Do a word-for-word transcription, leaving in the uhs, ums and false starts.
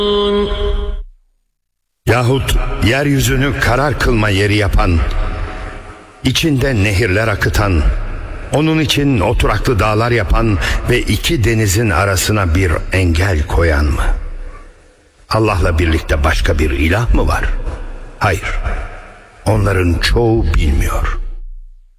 Yahut yeryüzünü karar kılma yeri yapan, içinde nehirler akıtan, onun için oturaklı dağlar yapan ve iki denizin arasına bir engel koyan mı? Allah'la birlikte başka bir ilah mı var? Hayır, onların çoğu bilmiyor.